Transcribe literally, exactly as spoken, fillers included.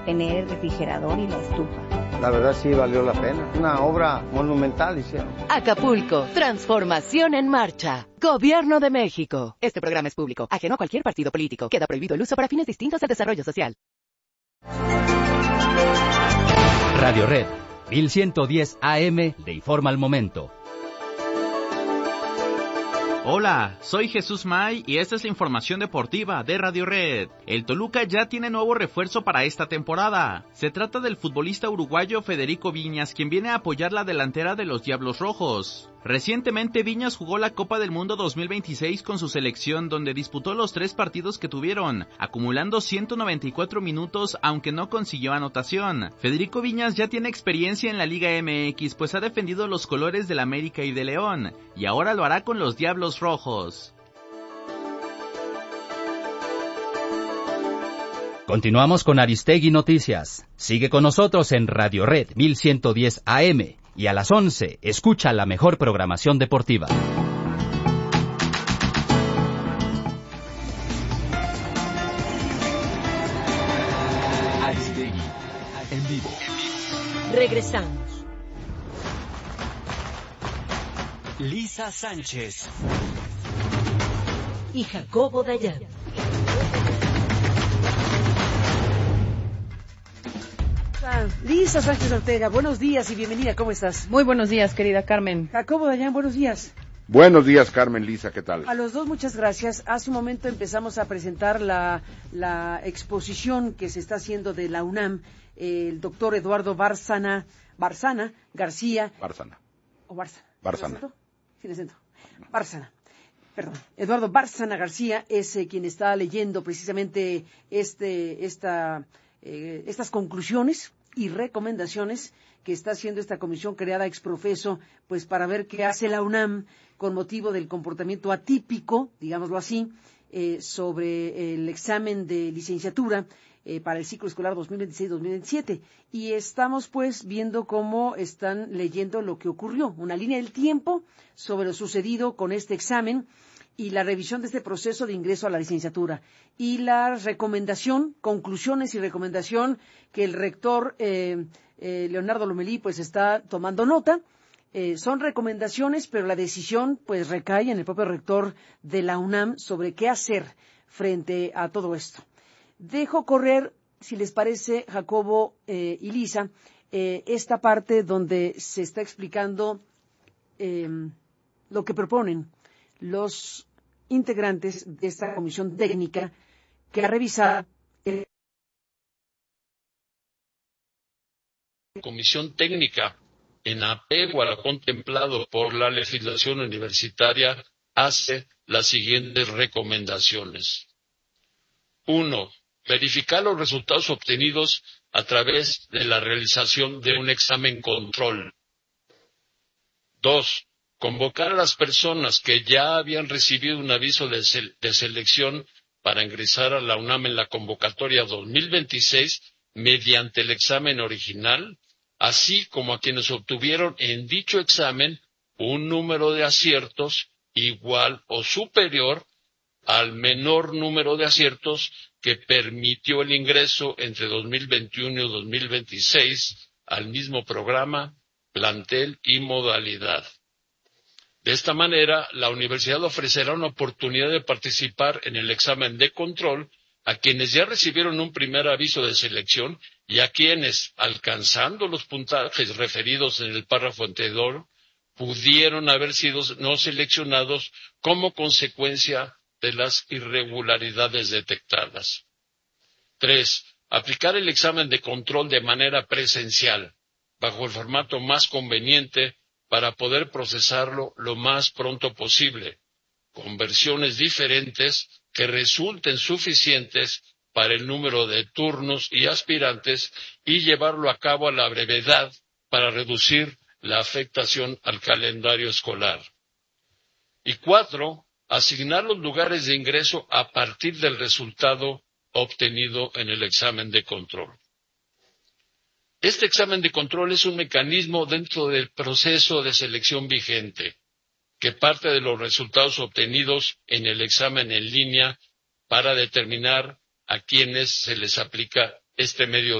tener el refrigerador y la estufa. La verdad sí valió la pena. Una obra monumental hicieron. Acapulco, transformación en marcha. Gobierno de México. Este programa es público, ajeno a cualquier partido político. Queda prohibido el uso para fines distintos del desarrollo social. Radio Red, mil ciento diez A M, le informa al momento. Hola, soy Jesús May y esta es la información deportiva de Radio Red. El Toluca ya tiene nuevo refuerzo para esta temporada. Se trata del futbolista uruguayo Federico Viñas, quien viene a apoyar la delantera de los Diablos Rojos. Recientemente Viñas jugó la Copa del Mundo dos mil veintiséis con su selección, donde disputó los tres partidos que tuvieron, acumulando ciento noventa y cuatro minutos, aunque no consiguió anotación. Federico Viñas ya tiene experiencia en la Liga M X, pues ha defendido los colores del América y de León, y ahora lo hará con los Diablos Rojos. Continuamos con Aristegui Noticias. Sigue con nosotros en Radio Red mil ciento diez A M. Y a las once, escucha la mejor programación deportiva. Aristegui, en vivo. Regresamos. Lisa Sánchez Y Jacobo Dayan. Lisa Sánchez Ortega, buenos días y bienvenida, ¿cómo estás? Muy buenos días, querida Carmen. Jacobo Dayan, buenos días. Buenos días, Carmen, Lisa, ¿qué tal? A los dos, muchas gracias. Hace un momento empezamos a presentar la, la exposición que se está haciendo de la UNAM, eh, el doctor Eduardo Bárcena, Bárcena García. Bárcena. ¿O Bárcena? Bárcena. Sí, le siento. Bárcena. Perdón. Eduardo Bárcena García es eh, quien está leyendo precisamente este, esta, eh, estas conclusiones y recomendaciones que está haciendo esta comisión creada ex profeso, pues para ver qué hace la UNAM con motivo del comportamiento atípico, digámoslo así, eh, sobre el examen de licenciatura eh, para el ciclo escolar dos mil veintiséis dos mil veintisiete. Y estamos pues viendo cómo están leyendo lo que ocurrió, una línea del tiempo sobre lo sucedido con este examen y la revisión de este proceso de ingreso a la licenciatura. Y la recomendación, conclusiones y recomendación que el rector eh, eh, Leonardo Lomelí pues está tomando nota. Eh, son recomendaciones, pero la decisión pues recae en el propio rector de la UNAM sobre qué hacer frente a todo esto. Dejo correr, si les parece, Jacobo eh, y Lisa, eh, esta parte donde se está explicando eh, lo que proponen los integrantes de esta comisión técnica que ha revisado el... Comisión técnica, en apego a lo contemplado por la legislación universitaria, hace las siguientes recomendaciones. Uno, verificar los resultados obtenidos a través de la realización de un examen control. Dos, convocar a las personas que ya habían recibido un aviso de, se- de selección para ingresar a la UNAM en la convocatoria dos mil veintiséis mediante el examen original, así como a quienes obtuvieron en dicho examen un número de aciertos igual o superior al menor número de aciertos que permitió el ingreso entre dos mil veintiuno y dos mil veintiséis al mismo programa, plantel y modalidad. De esta manera, la universidad ofrecerá una oportunidad de participar en el examen de control a quienes ya recibieron un primer aviso de selección y a quienes, alcanzando los puntajes referidos en el párrafo anterior, pudieron haber sido no seleccionados como consecuencia de las irregularidades detectadas. Tres, aplicar el examen de control de manera presencial, bajo el formato más conveniente para poder procesarlo lo más pronto posible, con versiones diferentes que resulten suficientes para el número de turnos y aspirantes y llevarlo a cabo a la brevedad para reducir la afectación al calendario escolar. Y cuatro, asignar los lugares de ingreso a partir del resultado obtenido en el examen de control. Este examen de control es un mecanismo dentro del proceso de selección vigente, que parte de los resultados obtenidos en el examen en línea para determinar a quienes se les aplica este medio